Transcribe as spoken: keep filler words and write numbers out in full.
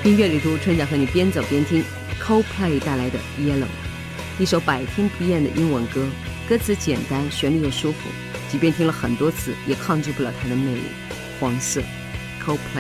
音乐旅途，村长和你边走边听 Coldplay 带来的 Yellow， 一首百听不厌的英文歌，歌词简单，旋律又舒服，即便听了很多次也抗拒不了它的魅力。黄色 Coldplay